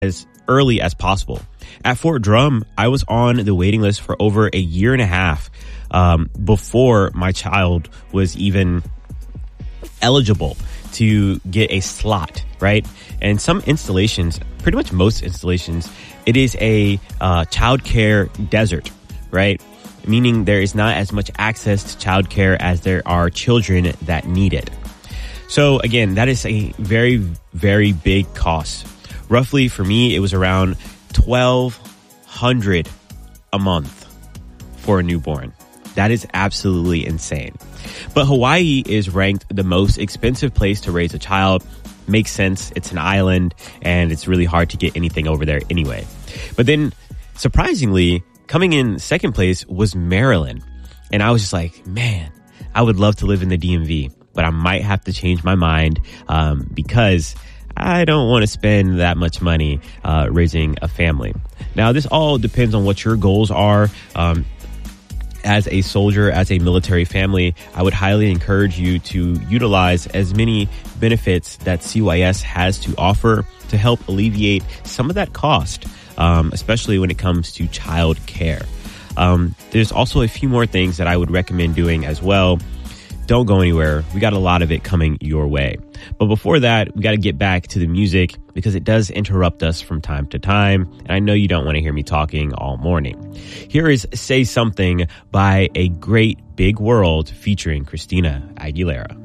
as early as possible. At Fort Drum, I was on the waiting list for over a year and a half before my child was even eligible to get a slot, right? And some installations, pretty much most installations, it is a childcare desert, right? Meaning there is not as much access to childcare as there are children that need it. So again, that is a very, very big cost. Roughly for me, it was around $1,200 a month for a newborn. That is absolutely insane. But Hawaii is ranked the most expensive place to raise a child. Makes sense. It's an island and it's really hard to get anything over there anyway. But then surprisingly, coming in second place was Maryland. And I was just like, man, I would love to live in the DMV, but I might have to change my mind because I don't want to spend that much money raising a family. Now, this all depends on what your goals are. As a soldier, as a military family, I would highly encourage you to utilize as many benefits that CYS has to offer to help alleviate some of that cost, especially when it comes to child care. There's also a few more things that I would recommend doing as well. Don't go anywhere. We got a lot of it coming your way. But before that, we got to get back to the music because it does interrupt us from time to time. And I know you don't want to hear me talking all morning. Here is Say Something by A Great Big World featuring Christina Aguilera.